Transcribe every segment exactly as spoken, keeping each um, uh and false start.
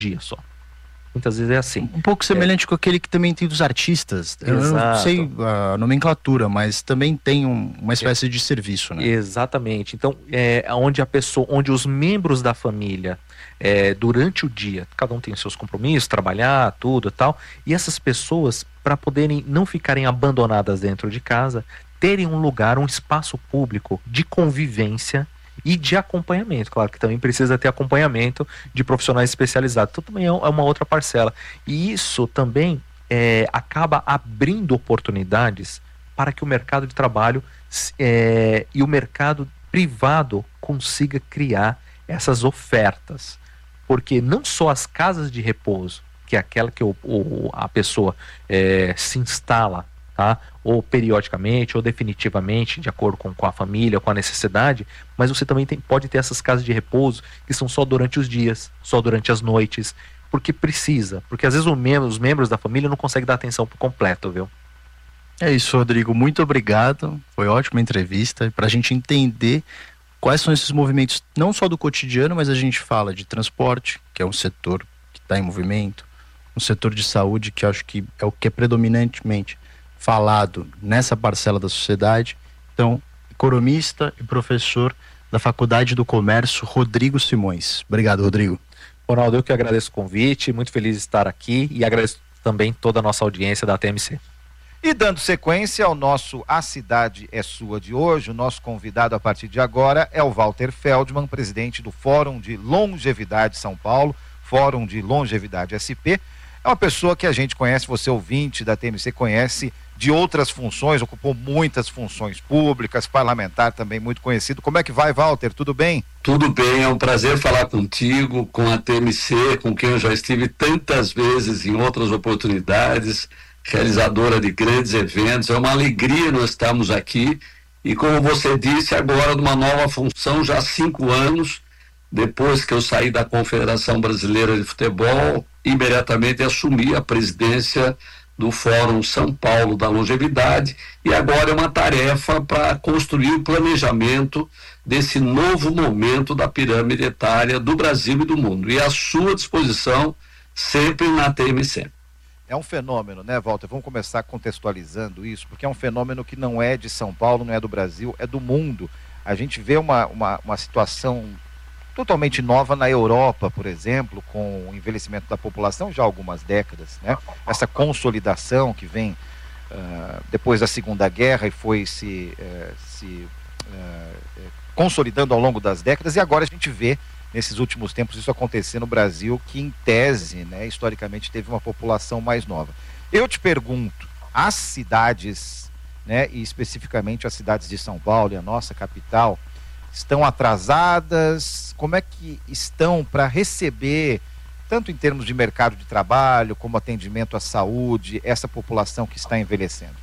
dia só. Muitas vezes é assim. Um pouco semelhante é. com aquele que também tem dos artistas. Eu Exato. não sei a nomenclatura, mas também tem um, uma espécie é. de serviço, né? Exatamente. Então, é onde a pessoa, onde os membros da família, é, durante o dia, cada um tem seus compromissos, trabalhar, tudo e tal, e essas pessoas, para poderem não ficarem abandonadas dentro de casa, terem um lugar, um espaço público de convivência e de acompanhamento. Claro que também precisa ter acompanhamento de profissionais especializados, então também é uma outra parcela, e isso também é, acaba abrindo oportunidades para que o mercado de trabalho é, e o mercado privado consiga criar essas ofertas, porque não só as casas de repouso, que é aquela que o, o, a pessoa é, se instala, tá? Ou periodicamente, ou definitivamente, de acordo com, com a família, com a necessidade, mas você também tem, pode ter essas casas de repouso que são só durante os dias, só durante as noites, porque precisa, porque às vezes o membro, os membros da família não conseguem dar atenção por completo, viu? É isso, Rodrigo, muito obrigado, foi ótima entrevista, para a gente entender quais são esses movimentos, não só do cotidiano, mas a gente fala de transporte, que é um setor que está em movimento, um setor de saúde, que acho que é o que é predominantemente falado nessa parcela da sociedade. Então, economista e professor da Faculdade do Comércio, Rodrigo Simões. Obrigado, Rodrigo. Ronaldo, eu que agradeço o convite, muito feliz de estar aqui e agradeço também toda a nossa audiência da T M C. E dando sequência ao nosso A Cidade é Sua de hoje, o nosso convidado a partir de agora é o Walter Feldman, presidente do Fórum de Longevidade São Paulo, Fórum de Longevidade S P. É uma pessoa que a gente conhece, você ouvinte da T M C conhece de outras funções, ocupou muitas funções públicas, parlamentar também muito conhecido. Como é que vai, Walter? Tudo bem? Tudo bem, é um prazer falar contigo, com a T M C, com quem eu já estive tantas vezes em outras oportunidades, realizadora de grandes eventos. É uma alegria nós estarmos aqui e, como você disse, agora numa nova função, já há cinco anos, depois que eu saí da Confederação Brasileira de Futebol, imediatamente assumi a presidência do Fórum São Paulo da Longevidade, e agora é uma tarefa para construir o planejamento desse novo momento da pirâmide etária do Brasil e do mundo, e à sua disposição sempre na T M C. É um fenômeno, né, Walter? Vamos começar contextualizando isso, porque é um fenômeno que não é de São Paulo, não é do Brasil, é do mundo. A gente vê uma, uma, uma situação totalmente nova na Europa, por exemplo, com o envelhecimento da população já há algumas décadas, né? Essa consolidação que vem uh, depois da Segunda Guerra e foi se, uh, se uh, consolidando ao longo das décadas, e agora a gente vê nesses últimos tempos isso acontecer no Brasil, que em tese, né, historicamente teve uma população mais nova. Eu te pergunto, as cidades, né, e especificamente as cidades de São Paulo e a nossa capital, estão atrasadas? Como é que estão para receber, tanto em termos de mercado de trabalho, como atendimento à saúde, essa população que está envelhecendo?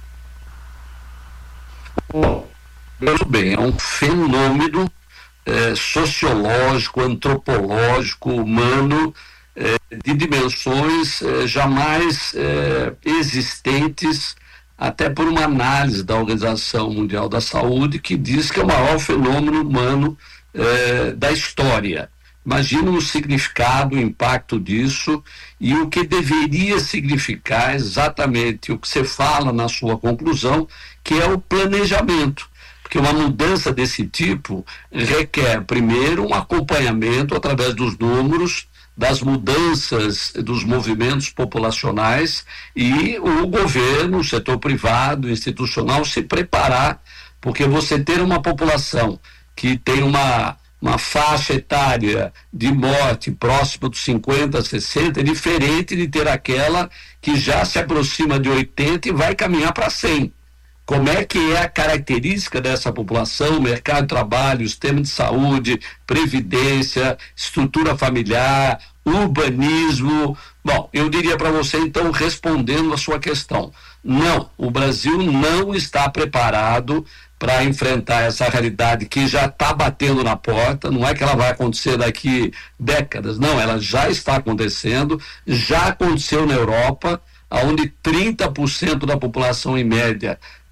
Muito bem, é um fenômeno é, sociológico, antropológico, humano, é, de dimensões é, jamais é, existentes, até por uma análise da Organização Mundial da Saúde, que diz que é o maior fenômeno humano eh, da história. Imagina o significado, o impacto disso e o que deveria significar exatamente o que você fala na sua conclusão, que é o planejamento. Porque uma mudança desse tipo requer, primeiro, um acompanhamento através dos números, das mudanças dos movimentos populacionais, e o governo, o setor privado, institucional se preparar, porque você ter uma população que tem uma, uma faixa etária de morte próxima dos cinquenta, sessenta, é diferente de ter aquela que já se aproxima de oitenta e vai caminhar para cem. Como é que é a característica dessa população, mercado de trabalho, sistema de saúde, previdência, estrutura familiar, urbanismo? Bom, eu diria para você, então, respondendo a sua questão, não, o Brasil não está preparado para enfrentar essa realidade que já está batendo na porta. Não é que ela vai acontecer daqui décadas, não, ela já está acontecendo, já aconteceu na Europa, onde trinta por cento da população em média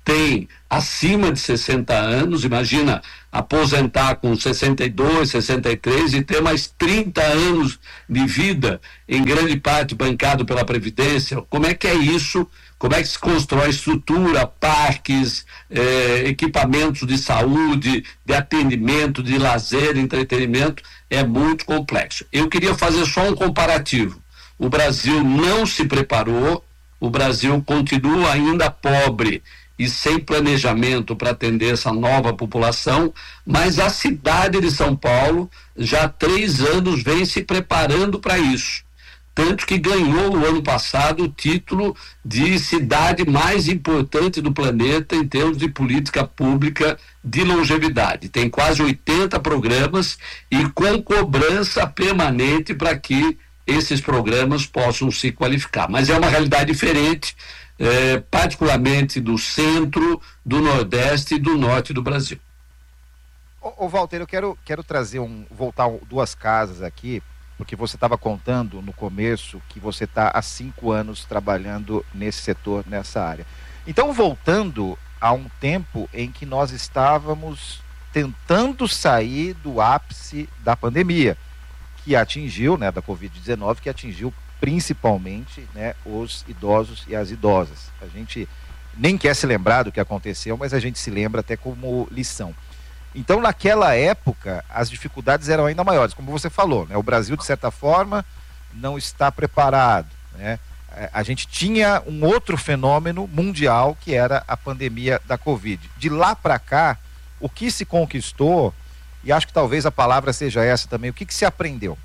tem acima de sessenta anos, imagina aposentar com sessenta e dois, sessenta e três e ter mais trinta anos de vida, em grande parte bancado pela Previdência. Como é que é isso? Como é que se constrói estrutura, parques, eh, equipamentos de saúde, de atendimento, de lazer, entretenimento? É muito complexo. Eu queria fazer só um comparativo. O Brasil não se preparou, o Brasil continua ainda pobre e sem planejamento para atender essa nova população, mas a cidade de São Paulo já há três anos vem se preparando para isso. Tanto que ganhou o ano passado o título de cidade mais importante do planeta em termos de política pública de longevidade. Tem quase oitenta programas e com cobrança permanente para que esses programas possam se qualificar. Mas é uma realidade diferente, é, particularmente do centro, do nordeste e do norte do Brasil. Ô, ô Walter, eu quero, quero trazer um, voltar duas casas aqui, porque você estava contando no começo que você está há cinco anos trabalhando nesse setor, nessa área. Então, voltando a um tempo em que nós estávamos tentando sair do ápice da pandemia, que atingiu, né, da covid dezenove, que atingiu principalmente, né, os idosos e as idosas. A gente nem quer se lembrar do que aconteceu, mas a gente se lembra até como lição. Então, naquela época, as dificuldades eram ainda maiores, como você falou, né? O Brasil, de certa forma, não está preparado, né? A gente tinha um outro fenômeno mundial, que era a pandemia da Covid. De lá para cá, o que se conquistou, e acho que talvez a palavra seja essa também, o que, que se aprendeu?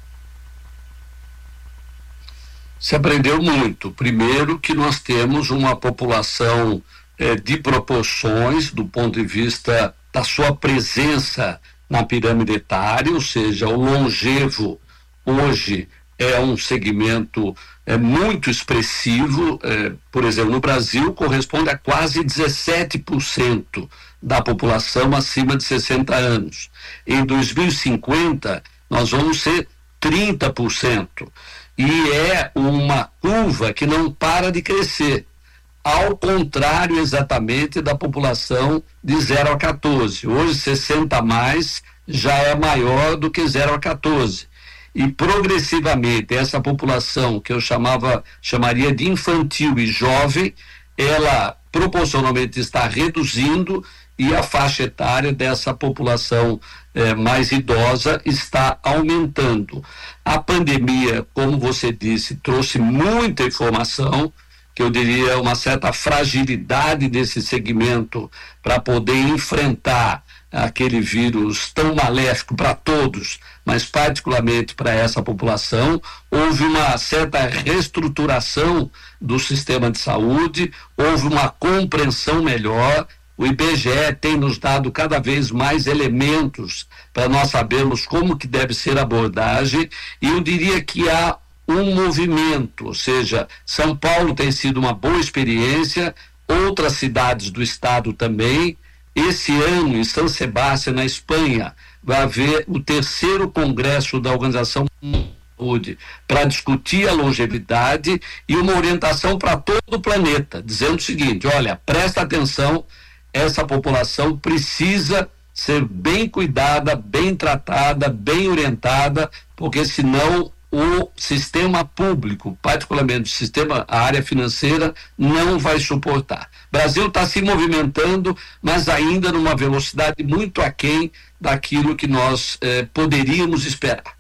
Se aprendeu muito. Primeiro, que nós temos uma população eh, de proporções, do ponto de vista da sua presença na pirâmide etária, ou seja, o longevo hoje é um segmento é, muito expressivo, é, por exemplo, no Brasil corresponde a quase dezessete por cento da população acima de sessenta anos. Em dois mil e cinquenta, nós vamos ser trinta por cento, e é uma curva que não para de crescer. Ao contrário exatamente da população de zero a quatorze. Hoje, sessenta a mais já é maior do que zero a quatorze. E progressivamente essa população que eu chamava, chamaria de infantil e jovem, ela proporcionalmente está reduzindo e a faixa etária dessa população eh, mais idosa está aumentando. A pandemia, como você disse, trouxe muita informação, que eu diria uma certa fragilidade desse segmento para poder enfrentar aquele vírus tão maléfico para todos, mas particularmente para essa população. Houve uma certa reestruturação do sistema de saúde, houve uma compreensão melhor. O I B G E tem nos dado cada vez mais elementos para nós sabermos como que deve ser a abordagem, e eu diria que há um movimento, ou seja, São Paulo tem sido uma boa experiência, outras cidades do estado também. Esse ano, em São Sebastião, na Espanha, vai haver o terceiro congresso da Organização Mundial da Saúde para discutir a longevidade e uma orientação para todo o planeta, dizendo o seguinte: olha, presta atenção, essa população precisa ser bem cuidada, bem tratada, bem orientada, porque senão o sistema público, particularmente o sistema, a área financeira, não vai suportar. O Brasil está se movimentando, mas ainda numa velocidade muito aquém daquilo que nós eh, poderíamos esperar.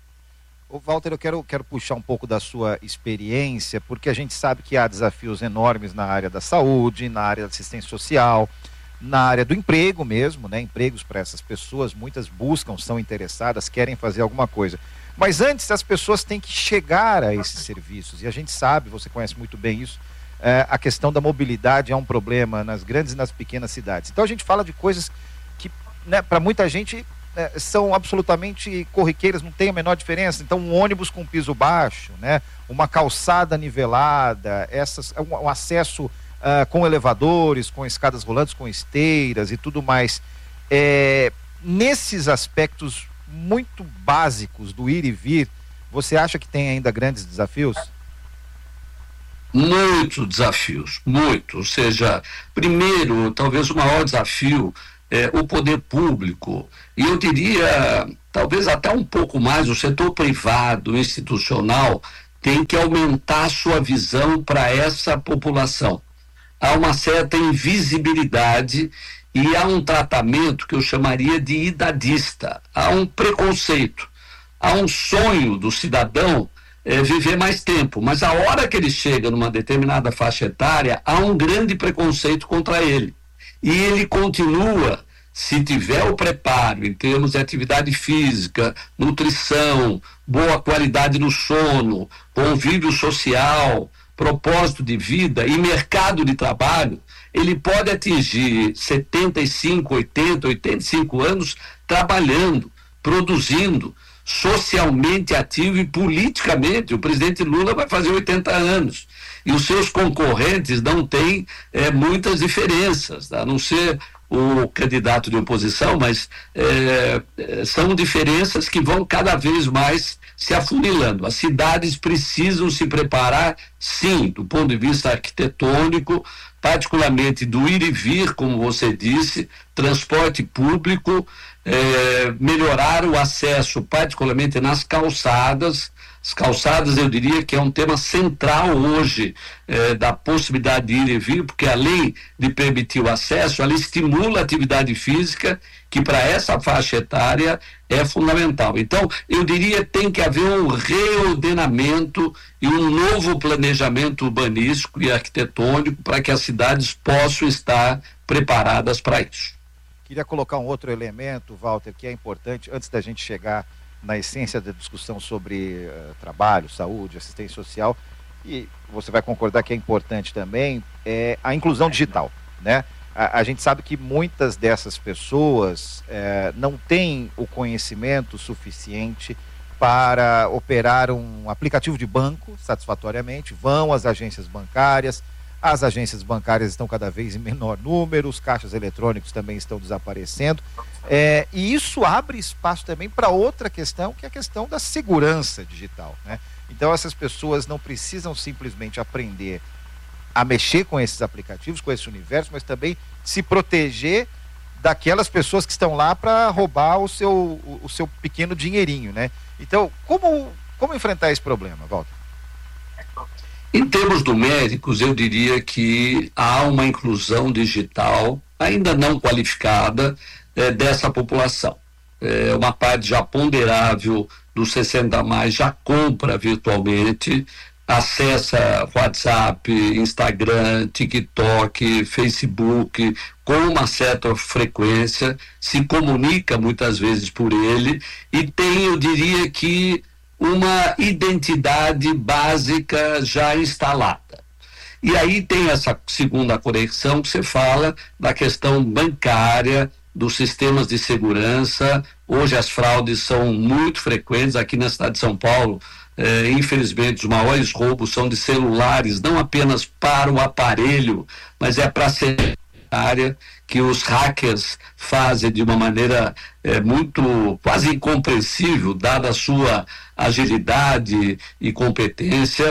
Ô Walter, eu quero, quero puxar um pouco da sua experiência, porque a gente sabe que há desafios enormes na área da saúde, na área da assistência social, na área do emprego mesmo, né? Empregos para essas pessoas, muitas buscam, são interessadas, querem fazer alguma coisa. Mas antes as pessoas têm que chegar a esses serviços, e a gente sabe, você conhece muito bem isso, é, a questão da mobilidade é um problema nas grandes e nas pequenas cidades. Então a gente fala de coisas que, né, para muita gente é, são absolutamente corriqueiras, não tem a menor diferença. Então um ônibus com piso baixo, né, uma calçada nivelada, essas, um, um acesso uh, com elevadores, com escadas rolantes, com esteiras e tudo mais. É, nesses aspectos muito básicos do ir e vir, você acha que tem ainda grandes desafios? muitos desafios, muitos. Ou seja, primeiro, talvez o maior desafio é o poder público, e eu diria, talvez até um pouco mais, o setor privado, institucional, tem que aumentar sua visão para essa população. Há uma certa invisibilidade e há um tratamento que eu chamaria de idadista, há um preconceito, há um sonho do cidadão é, viver mais tempo, mas a hora que ele chega numa determinada faixa etária, há um grande preconceito contra ele. E ele continua, se tiver o preparo em termos de atividade física, nutrição, boa qualidade no sono, convívio social, propósito de vida e mercado de trabalho, ele pode atingir setenta e cinco, oitenta, oitenta e cinco anos trabalhando, produzindo, socialmente ativo e politicamente. O presidente Lula vai fazer oitenta anos e os seus concorrentes não têm é, muitas diferenças, a não ser o candidato de oposição, mas é, são diferenças que vão cada vez mais se afunilando. As cidades precisam se preparar, sim, do ponto de vista arquitetônico, particularmente do ir e vir, como você disse, transporte público, é, melhorar o acesso, particularmente nas calçadas. As calçadas, eu diria que é um tema central hoje eh, da possibilidade de ir e vir, porque além de permitir o acesso, ela estimula a atividade física, que para essa faixa etária é fundamental. Então, eu diria que tem que haver um reordenamento e um novo planejamento urbanístico e arquitetônico para que as cidades possam estar preparadas para isso. Queria colocar um outro elemento, Walter, que é importante, antes da gente chegar na essência da discussão sobre uh, trabalho, saúde, assistência social, e você vai concordar que é importante também, é a inclusão digital, né? A, a gente sabe que muitas dessas pessoas é, não têm o conhecimento suficiente para operar um aplicativo de banco satisfatoriamente, vão às agências bancárias, as agências bancárias estão cada vez em menor número, os caixas eletrônicos também estão desaparecendo, é, e isso abre espaço também para outra questão, que é a questão da segurança digital, né? Então essas pessoas não precisam simplesmente aprender a mexer com esses aplicativos, com esse universo, mas também se proteger daquelas pessoas que estão lá para roubar o seu, o, o seu pequeno dinheirinho, né? Então, como, como enfrentar esse problema, Walter? Em termos numéricos, eu diria que há uma inclusão digital ainda não qualificada é, dessa população. É, uma parte já ponderável dos sessenta a mais já compra virtualmente, acessa WhatsApp, Instagram, TikTok, Facebook com uma certa frequência, se comunica muitas vezes por ele e tem, eu diria que, uma identidade básica já instalada. E aí tem essa segunda conexão que você fala da questão bancária, dos sistemas de segurança. Hoje as fraudes são muito frequentes aqui na cidade de São Paulo. É, infelizmente os maiores roubos são de celulares, não apenas para o aparelho, mas é para a área que os hackers fazem de uma maneira é, muito quase incompreensível, dada a sua agilidade e competência.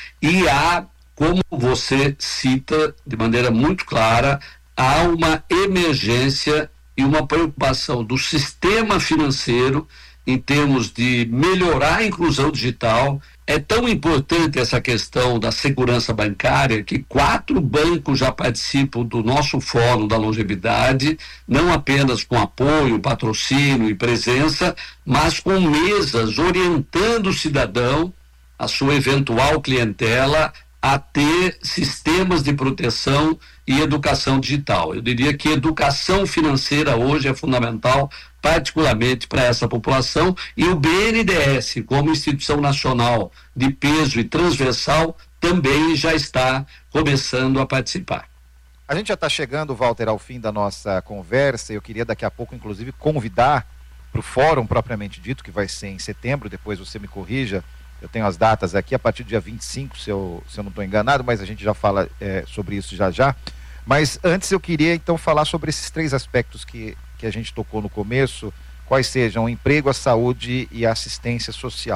E há, como você cita de maneira muito clara, há uma emergência e uma preocupação do sistema financeiro em termos de melhorar a inclusão digital. É tão importante essa questão da segurança bancária que quatro bancos já participam do nosso Fórum da Longevidade, não apenas com apoio, patrocínio e presença, mas com mesas orientando o cidadão, a sua eventual clientela, a ter sistemas de proteção e educação digital. Eu diria que educação financeira hoje é fundamental, particularmente para essa população, e o B N D E S, como instituição nacional de peso e transversal, também já está começando a participar. A gente já está chegando, Walter, ao fim da nossa conversa. Eu queria daqui a pouco, inclusive, convidar para o fórum propriamente dito, que vai ser em setembro, depois você me corrija, eu tenho as datas aqui, a partir do dia vinte e cinco, se eu, se eu não estou enganado, mas a gente já fala é, sobre isso já já. Mas antes eu queria então falar sobre esses três aspectos que, que a gente tocou no começo, quais sejam o emprego, a saúde e a assistência social.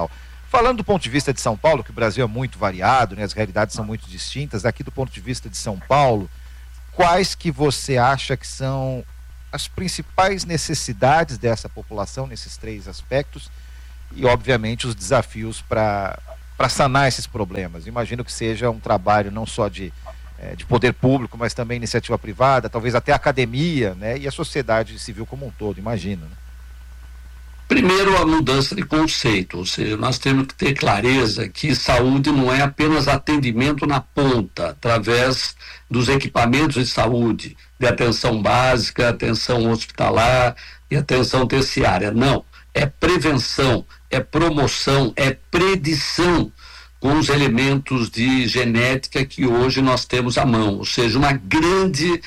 Falando do ponto de vista de São Paulo, que o Brasil é muito variado, né, as realidades são muito distintas, aqui do ponto de vista de São Paulo, quais que você acha que são as principais necessidades dessa população nesses três aspectos e, obviamente, os desafios para para sanar esses problemas? Imagino que seja um trabalho não só de, é, de poder público, mas também iniciativa privada, talvez até a academia, né, e a sociedade civil como um todo, imagino, né? Primeiro, a mudança de conceito, ou seja, nós temos que ter clareza que saúde não é apenas atendimento na ponta, através dos equipamentos de saúde, de atenção básica, atenção hospitalar e atenção terciária. Não, é prevenção, é promoção, é predição com os elementos de genética que hoje nós temos à mão, ou seja, uma grande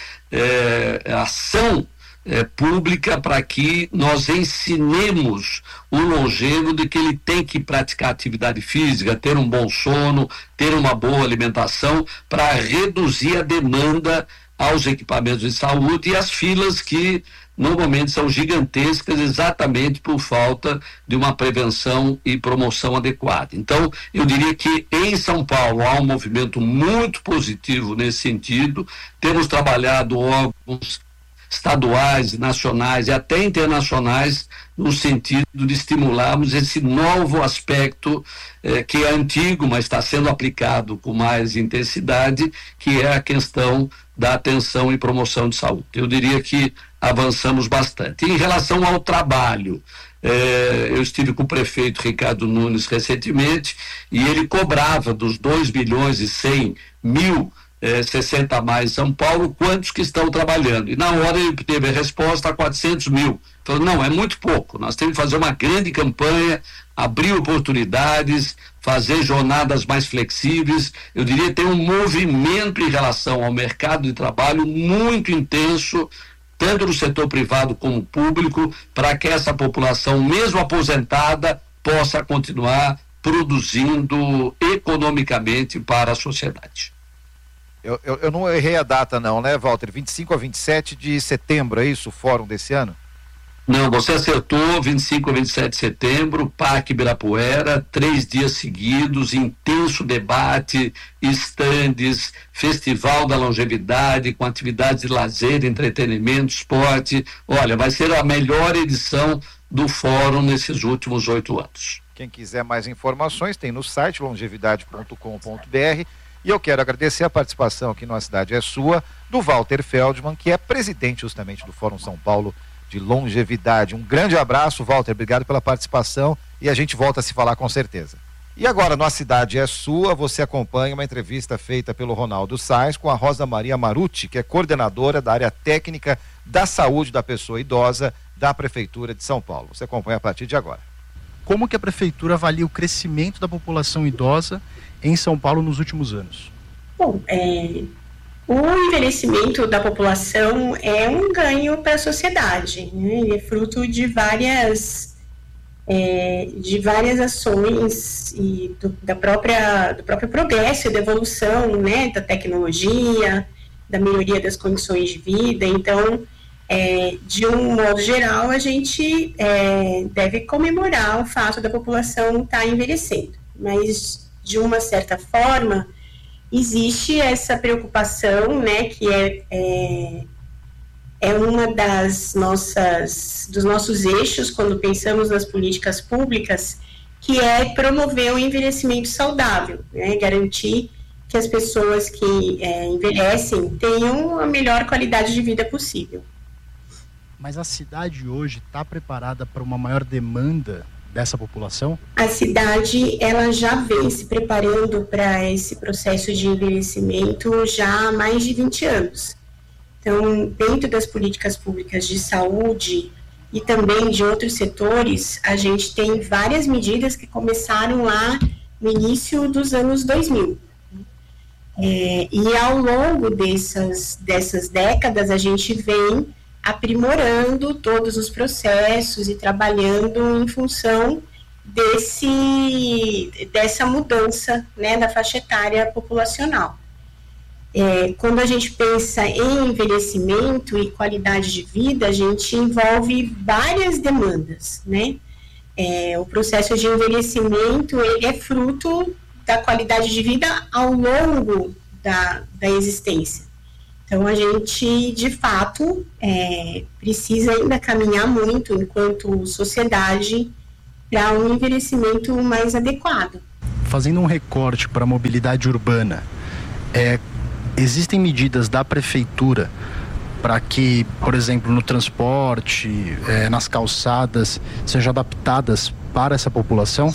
eh, ação É, pública para que nós ensinemos o longevo de que ele tem que praticar atividade física, ter um bom sono, ter uma boa alimentação para reduzir a demanda aos equipamentos de saúde e as filas que normalmente são gigantescas exatamente por falta de uma prevenção e promoção adequada. Então, eu diria que em São Paulo há um movimento muito positivo nesse sentido. Temos trabalhado órgãos estaduais, nacionais e até internacionais no sentido de estimularmos esse novo aspecto eh, que é antigo, mas está sendo aplicado com mais intensidade, que é a questão da atenção e promoção de saúde. Eu diria que avançamos bastante. Em relação ao trabalho, eh, eu estive com o prefeito Ricardo Nunes recentemente e ele cobrava dos dois bilhões e cem mil É, sessenta a mais em São Paulo, quantos que estão trabalhando? E na hora ele teve a resposta a quatrocentos mil. Falou, não, é muito pouco, nós temos que fazer uma grande campanha, abrir oportunidades, fazer jornadas mais flexíveis. Eu diria ter um movimento em relação ao mercado de trabalho muito intenso, tanto no setor privado como público, para que essa população, mesmo aposentada, possa continuar produzindo economicamente para a sociedade. Eu, eu, eu não errei a data não, né, Walter? vinte e cinco a vinte e sete de setembro, é isso o fórum desse ano? Não, você acertou, vinte e cinco a vinte e sete de setembro, Parque Ibirapuera, três dias seguidos, intenso debate, estandes, Festival da Longevidade, com atividades de lazer, entretenimento, esporte. Olha, vai ser a melhor edição do fórum nesses últimos oito anos. Quem quiser mais informações tem no site longevidade ponto com ponto br. E eu quero agradecer a participação aqui no A Cidade é Sua, do Walter Feldman, que é presidente justamente do Fórum São Paulo de Longevidade. Um grande abraço, Walter, obrigado pela participação e a gente volta a se falar com certeza. E agora, no A Cidade é Sua, você acompanha uma entrevista feita pelo Ronaldo Sais com a Rosa Maria Maruti, que é coordenadora da área técnica da saúde da pessoa idosa da Prefeitura de São Paulo. Você acompanha a partir de agora. Como que a Prefeitura avalia o crescimento da população idosa em São Paulo nos últimos anos? Bom, é, o envelhecimento da população é um ganho para a sociedade, né? Ele é fruto de várias, é, de várias ações e do, da própria, do próprio progresso e da evolução, né, da tecnologia, da melhoria das condições de vida. Então, é, de um modo geral, a gente é, deve comemorar o fato da população estar envelhecendo, mas de uma certa forma, existe essa preocupação, né, que é, é, é uma das nossas, dos nossos eixos quando pensamos nas políticas públicas, que é promover o envelhecimento saudável, né, garantir que as pessoas que é, envelhecem tenham a melhor qualidade de vida possível. Mas a cidade hoje está preparada para uma maior demanda dessa população? A cidade, ela já vem se preparando para esse processo de envelhecimento já há mais de vinte anos. Então, dentro das políticas públicas de saúde e também de outros setores, a gente tem várias medidas que começaram lá no início dos anos dois mil. É, e ao longo dessas, dessas décadas, a gente vem aprimorando todos os processos e trabalhando em função desse, dessa mudança, né, da faixa etária populacional. É, quando a gente pensa em envelhecimento e qualidade de vida, a gente envolve várias demandas, né? É, o processo de envelhecimento ele é fruto da qualidade de vida ao longo da, da existência. Então, a gente, de fato, é, precisa ainda caminhar muito enquanto sociedade para um envelhecimento mais adequado. Fazendo um recorte para a mobilidade urbana, é, existem medidas da prefeitura para que, por exemplo, no transporte, é, nas calçadas, sejam adaptadas para essa população?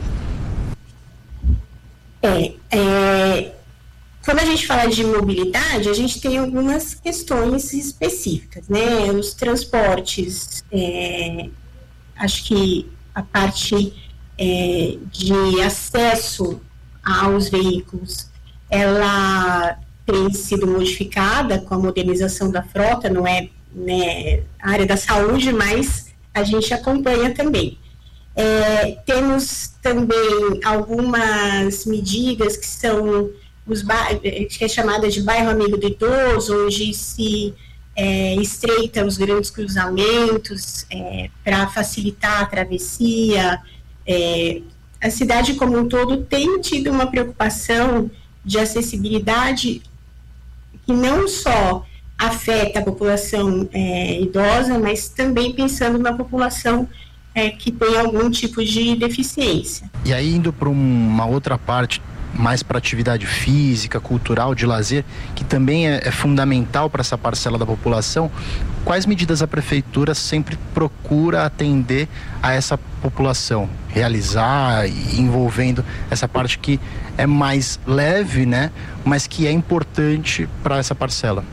É, é, quando a gente fala de mobilidade, a gente tem algumas questões específicas, né? Os transportes, é, acho que a parte é, de acesso aos veículos, ela tem sido modificada com a modernização da frota, não é, né, a área da saúde, mas a gente acompanha também. É, temos também algumas medidas que são os que é chamada de bairro amigo do idoso, onde se é, estreita os grandes cruzamentos é, para facilitar a travessia. É, a cidade como um todo tem tido uma preocupação de acessibilidade que não só afeta a população é, idosa, mas também pensando na população é, que tem algum tipo de deficiência. E aí, indo para uma outra parte, mais para atividade física, cultural, de lazer, que também é, é fundamental para essa parcela da população, quais medidas a prefeitura sempre procura atender a essa população, realizar, envolvendo essa parte que é mais leve, né, mas que é importante para essa parcela?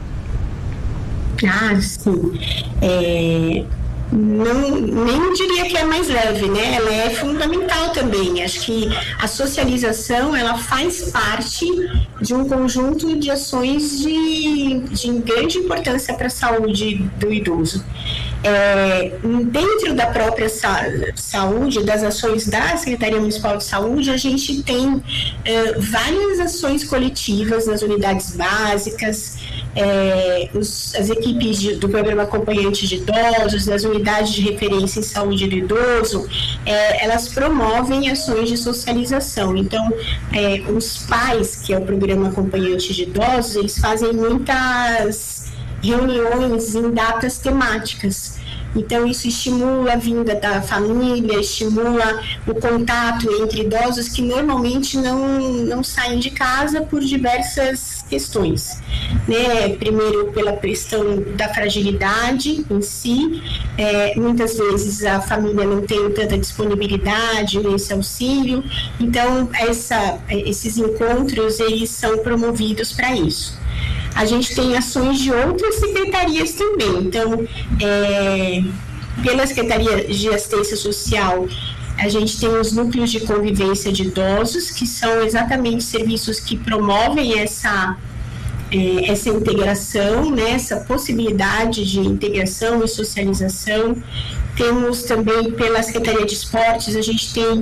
Ah, sim. É... Não, nem diria que é mais leve, né? Ela é fundamental também. Acho que a socialização, ela faz parte de um conjunto de ações de, de grande importância para a saúde do idoso. É, dentro da própria sa- saúde, das ações da Secretaria Municipal de Saúde, a gente tem é, várias ações coletivas nas unidades básicas, é, os, as equipes de, do programa acompanhante de idosos, das unidades de referência em saúde do idoso, é, elas promovem ações de socialização. Então, é, os pais, que é o programa acompanhante de idosos, eles fazem muitas reuniões em datas temáticas. Então, isso estimula a vinda da família, estimula o contato entre idosos que normalmente não, não saem de casa por diversas questões, né? Primeiro, pela questão da fragilidade em si, é, muitas vezes a família não tem tanta disponibilidade nesse auxílio, então essa, esses encontros, eles são promovidos para isso. A gente tem ações de outras secretarias também. Então, é, pela Secretaria de Assistência Social, a gente tem os núcleos de convivência de idosos, que são exatamente serviços que promovem essa, é, essa integração, né, essa possibilidade de integração e socialização. Temos também, pela Secretaria de Esportes, a gente tem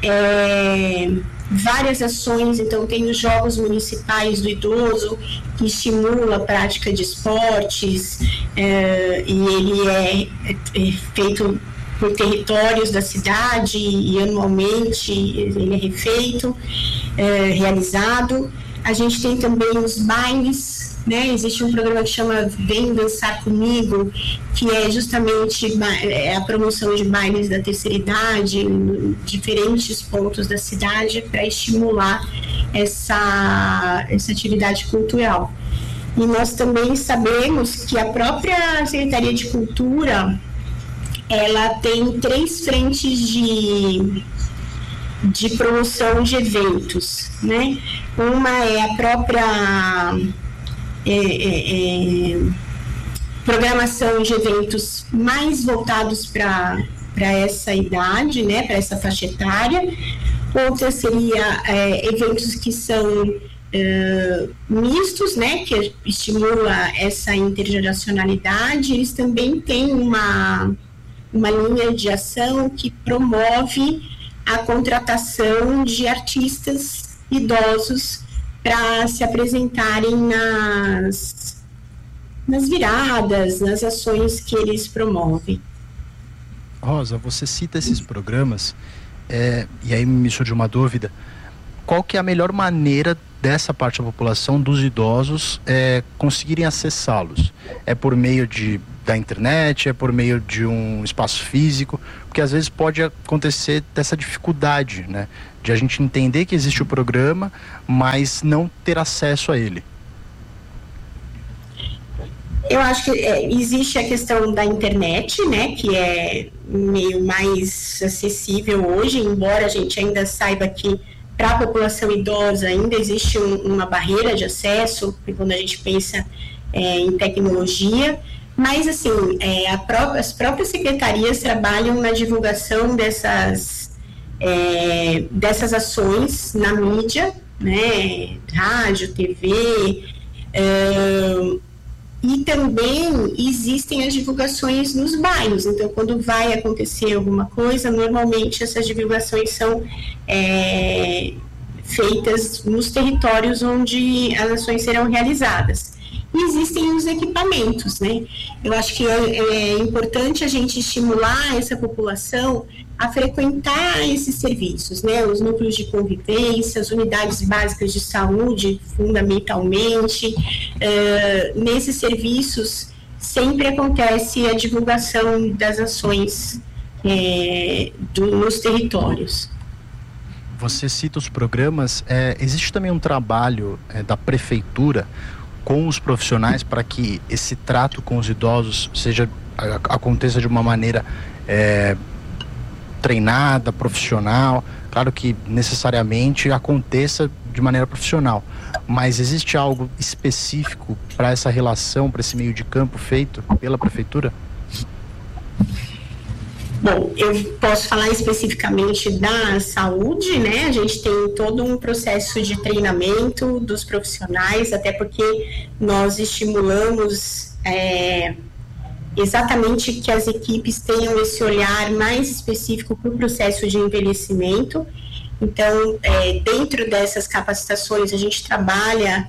é, várias ações. Então, tem os Jogos Municipais do Idoso, que estimula a prática de esportes, é, e ele é, é feito por territórios da cidade, e anualmente ele é refeito, é, realizado. A gente tem também os bailes, né? Existe um programa que chama Vem Dançar Comigo, que é justamente a promoção de bailes da terceira idade em diferentes pontos da cidade para estimular essa, essa atividade cultural. E nós também sabemos que a própria Secretaria de Cultura, ela tem três frentes de, de promoção de eventos, né? Uma é a própria é, é, é, programação de eventos mais voltados para para essa idade, né? Para essa faixa etária. Outra seria é, eventos que são é, mistos, né? Que estimula essa intergeracionalidade. Eles também têm uma uma linha de ação que promove a contratação de artistas idosos para se apresentarem nas, nas viradas, nas ações que eles promovem. Rosa, você cita esses programas, é, e aí me surge uma dúvida, qual que é a melhor maneira dessa parte da população, dos idosos, é, conseguirem acessá-los? É por meio de, da internet, é por meio de um espaço físico? Porque às vezes pode acontecer dessa dificuldade, né? De a gente entender que existe o programa, mas não ter acesso a ele. Eu acho que é, existe a questão da internet, né, que é meio mais acessível hoje, embora a gente ainda saiba que para a população idosa ainda existe um, uma barreira de acesso, quando a gente pensa é, em tecnologia, mas assim, é, a pró- as próprias secretarias trabalham na divulgação dessas, é, dessas ações na mídia, né, rádio, T V, é, e também existem as divulgações nos bairros. Então, quando vai acontecer alguma coisa, normalmente essas divulgações são é, feitas nos territórios onde as ações serão realizadas. E existem os equipamentos, né? Eu acho que é, é importante a gente estimular essa população a frequentar esses serviços, né? Os núcleos de convivência, as unidades básicas de saúde, fundamentalmente. Uh, nesses serviços sempre acontece a divulgação das ações é, do, nos territórios. Você cita os programas, é, existe também um trabalho é, da prefeitura com os profissionais para que esse trato com os idosos seja, a, aconteça de uma maneira é, treinada, profissional? Claro que necessariamente aconteça de maneira profissional, mas existe algo específico para essa relação, para esse meio de campo feito pela prefeitura? Bom, eu posso falar especificamente da saúde, né? A gente tem todo um processo de treinamento dos profissionais, até porque nós estimulamos é, exatamente que as equipes tenham esse olhar mais específico para o processo de envelhecimento. Então, é, dentro dessas capacitações, a gente trabalha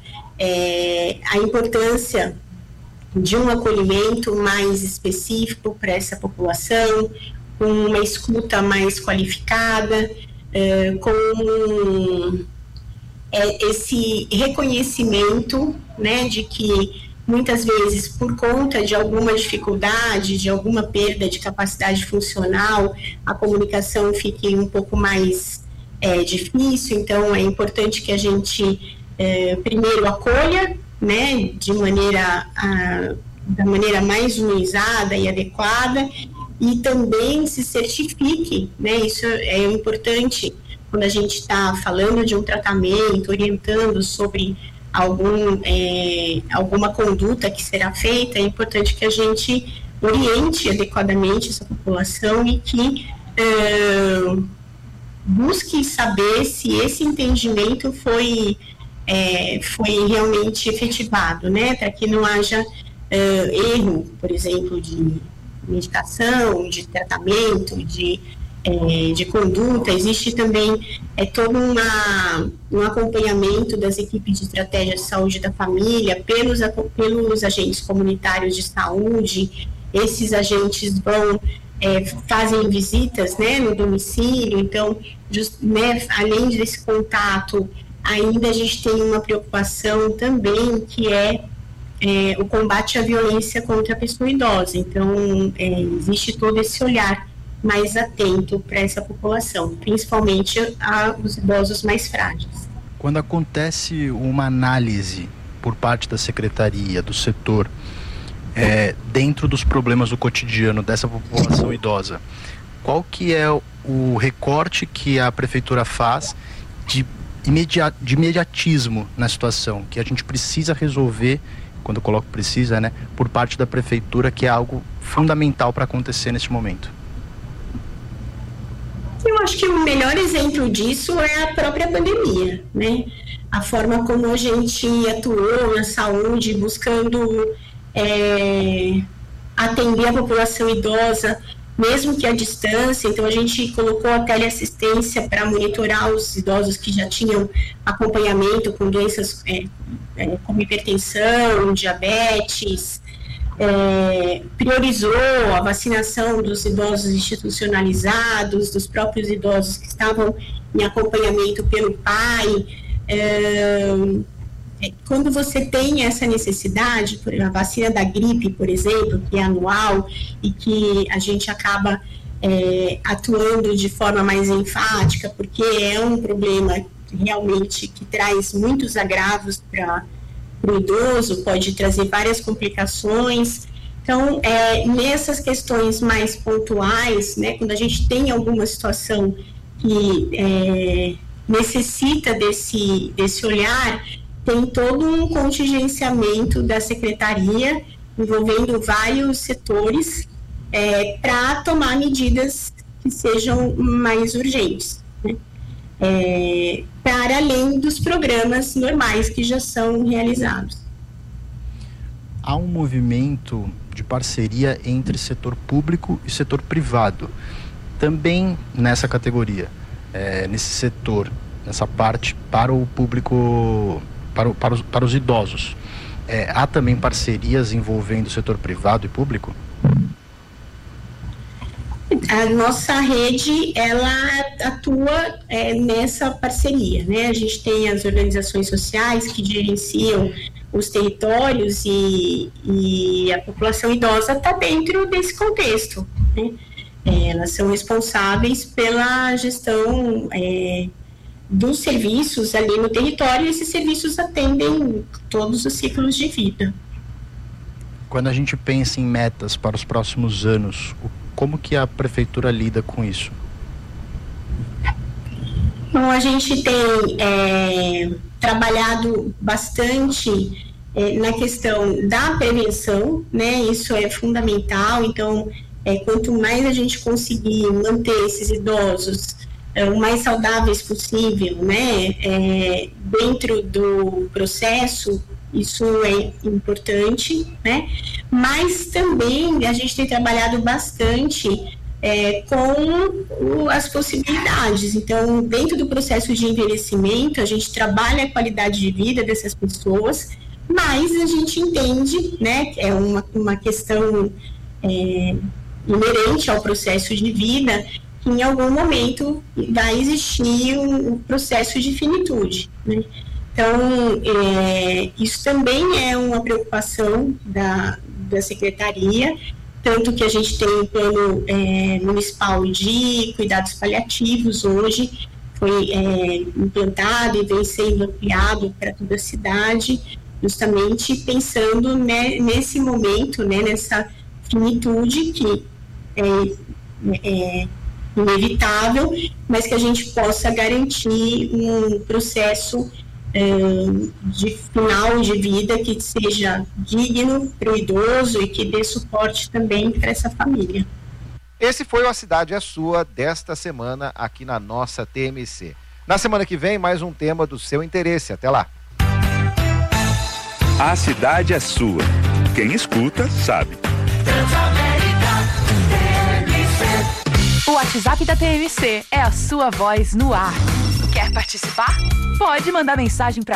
é, a importância de um acolhimento mais específico para essa população, com uma escuta mais qualificada, é, com é, esse reconhecimento, né, de que muitas vezes, por conta de alguma dificuldade, de alguma perda de capacidade funcional, a comunicação fique um pouco mais é, difícil. Então, é importante que a gente é, primeiro acolha, né, de maneira a, da maneira mais humanizada e adequada, e também se certifique, né? Isso é importante quando a gente está falando de um tratamento, orientando sobre algum, é, alguma conduta que será feita. É importante que a gente oriente adequadamente essa população e que é, busque saber se esse entendimento foi, é, foi realmente efetivado, né? Para que não haja é, erro, por exemplo, de medicação, de tratamento, de, é, de conduta. Existe também é, todo uma, um acompanhamento das equipes de estratégia de saúde da família pelos, pelos agentes comunitários de saúde. Esses agentes vão, é, fazem visitas, né, no domicílio. Então, just, né, além desse contato, ainda a gente tem uma preocupação também, que é É, o combate à violência contra a pessoa idosa. Então, é, existe todo esse olhar mais atento para essa população, principalmente aos idosos mais frágeis. Quando acontece uma análise por parte da secretaria, do setor, é, dentro dos problemas do cotidiano dessa população idosa, qual que é o recorte que a prefeitura faz de, imediat, de imediatismo na situação, que a gente precisa resolver, quando eu coloco precisa, né, por parte da prefeitura, que é algo fundamental para acontecer neste momento? Eu acho que o melhor exemplo disso é a própria pandemia, né? A forma como a gente atuou na saúde, buscando é, atender a população idosa, mesmo que à distância. Então, a gente colocou a teleassistência para monitorar os idosos que já tinham acompanhamento com doenças é, é, como hipertensão, diabetes, é, priorizou a vacinação dos idosos institucionalizados, dos próprios idosos que estavam em acompanhamento pelo pai. É, quando você tem essa necessidade, por a vacina da gripe, por exemplo, que é anual e que a gente acaba é, atuando de forma mais enfática, porque é um problema realmente que traz muitos agravos para o idoso, pode trazer várias complicações. Então, é, nessas questões mais pontuais, né, quando a gente tem alguma situação que é, necessita desse, desse olhar, tem todo um contingenciamento da secretaria envolvendo vários setores é, para tomar medidas que sejam mais urgentes, né? É, para além dos programas normais que já são realizados. Há um movimento de parceria entre setor público e setor privado, também nessa categoria, é, nesse setor, nessa parte para o público, para, o, para, os, para os idosos. É, há também parcerias envolvendo o setor privado e público? A nossa rede, ela atua é, nessa parceria, né? A gente tem as organizações sociais que gerenciam os territórios e, e a população idosa está dentro desse contexto, né? É, elas são responsáveis pela gestão é, dos serviços ali no território, e esses serviços atendem todos os ciclos de vida. Quando a gente pensa em metas para os próximos anos, como que a prefeitura lida com isso? Bom, a gente tem é, trabalhado bastante é, na questão da prevenção, né? Isso é fundamental. Então, é, quanto mais a gente conseguir manter esses idosos é, o mais saudáveis possível, né? É, dentro do processo, isso é importante, né? Mas também a gente tem trabalhado bastante é, com o, as possibilidades. Então, dentro do processo de envelhecimento, a gente trabalha a qualidade de vida dessas pessoas, mas a gente entende, né, é uma, uma questão é, inerente ao processo de vida, que em algum momento vai existir um, um processo de finitude, né? Então, é, isso também é uma preocupação da, da Secretaria, tanto que a gente tem um plano é, municipal de cuidados paliativos hoje, foi é, implantado e vem sendo ampliado para toda a cidade, justamente pensando né, nesse momento, né, nessa finitude que é, é inevitável, mas que a gente possa garantir um processo de final de vida que seja digno para o idoso e que dê suporte também para essa família. Esse foi o A Cidade é Sua desta semana aqui na nossa T M C. Na semana que vem, mais um tema do seu interesse. Até lá. A Cidade é Sua. Quem escuta, sabe. O WhatsApp da T M C é a sua voz no ar. Quer participar? Pode mandar mensagem para